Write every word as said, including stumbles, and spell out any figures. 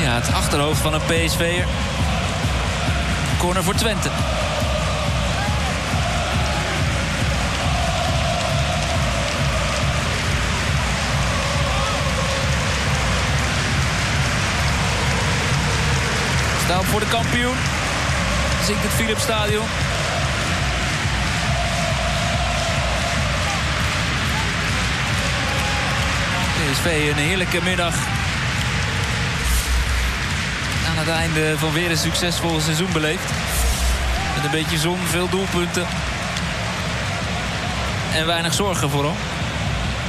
Ja, het achterhoofd van een P S V'er. Corner voor Twente. Staat voor de kampioen. Zingt het Philipsstadion. P S V een heerlijke middag. Aan het einde van weer een succesvol seizoen beleefd. Met een beetje zon, veel doelpunten. En weinig zorgen vooral.